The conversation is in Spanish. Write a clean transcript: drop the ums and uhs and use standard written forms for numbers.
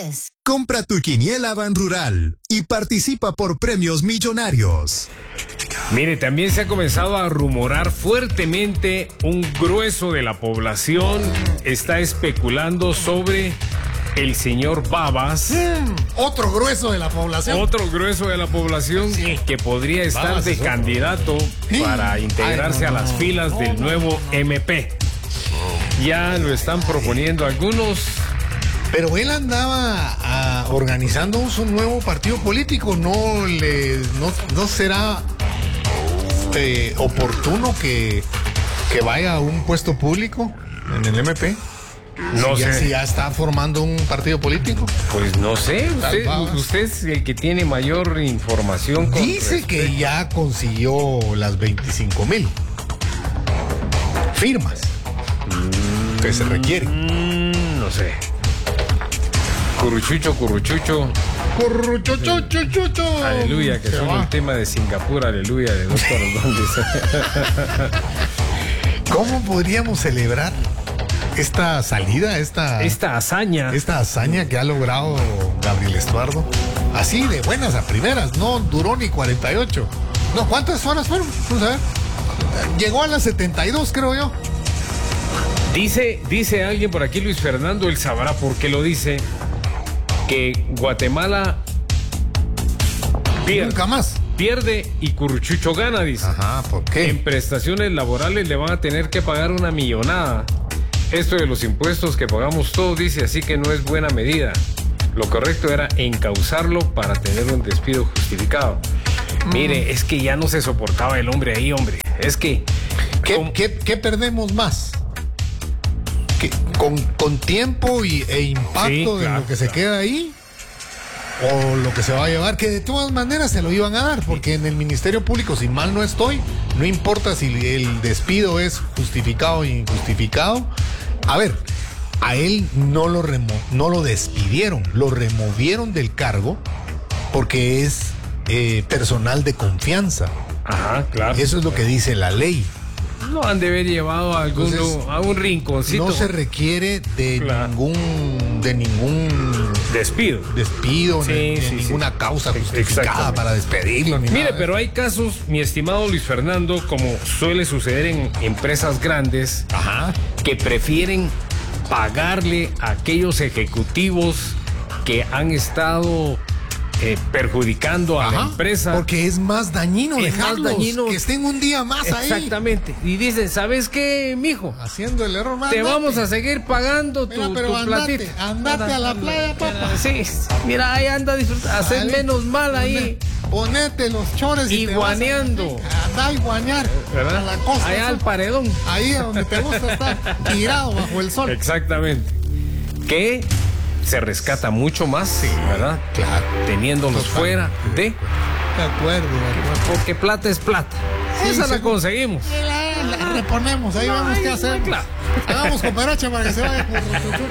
10. Compra tu quiniela Ban Rural y participa por premios millonarios. Mire, también se ha comenzado a rumorar fuertemente. Un grueso de la población está especulando sobre el señor Babas. Otro grueso de la población. Otro grueso de la población que podría estar Babas de candidato para integrarse a las filas del nuevo MP. Ya lo están proponiendo algunos. Pero él andaba organizando un nuevo partido político. ¿No será oportuno que vaya a un puesto público en el MP? No sé. Si ya está formando un partido político. Pues no sé. Usted es el que tiene mayor información. Dice que ya consiguió las 25,000 firmas que se requieren. No sé. Curruchucho. Curruchuchuchuchucho. Aleluya, que son el tema de Singapur, aleluya, de Doctor Rodríguez. ¿Cómo podríamos celebrar esta salida, esta hazaña que ha logrado Gabriel Estuardo? Así de buenas a primeras, no duró ni 48. No, ¿cuántas horas fueron? Vamos a ver. Llegó a las 72, creo yo. Dice alguien por aquí, Luis Fernando, él sabrá por qué lo dice, que Guatemala Nunca más pierde y Curruchucho gana, dice. Ajá, ¿por qué? En prestaciones laborales le van a tener que pagar una millonada. Esto de los impuestos que pagamos todos, dice, así que no es buena medida. Lo correcto era encauzarlo para tener un despido justificado. Mire, es que ya no se soportaba el hombre ahí, hombre. Es que... ¿Qué perdemos más? ¿Con tiempo e impacto de lo que se queda ahí? ¿O lo que se va a llevar? Que de todas maneras se lo iban a dar, porque en el Ministerio Público, si mal no estoy, no importa si el despido es justificado o injustificado. A ver, a él no lo despidieron, lo removieron del cargo porque es personal de confianza. Ajá, claro. Eso es lo que dice la ley. Lo han de haber llevado a un rinconcito. No se requiere de ningún despido, ni ninguna causa justificada para despedirlo. Mire, pero hay casos, mi estimado Luis Fernando, como suele suceder en empresas grandes, que prefieren pagarle a aquellos ejecutivos que han estado perjudicando a la empresa. Porque es más dañino dejarlos, que estén un día más ahí. Exactamente. Y dicen, ¿sabes qué, mijo? Haciendo el error más. Te vamos a seguir pagando tu platito. Andate a la playa, papá. Sí, mira, ahí anda disfrutando. Hacer menos mal ahí. Ponete los chores y guaneando. Anda y guanear. ¿Verdad? A la costa. Allá al paredón. Ahí donde te gusta estar, tirado bajo el sol. Exactamente. ¿Qué? Se rescata mucho más, ¿verdad? Claro. Teniéndolos fuera de... De acuerdo. Porque plata es plata. Sí, esa la conseguimos. La reponemos, ahí vemos qué hacer. Claro. Hagamos cooperacha para que se vaya por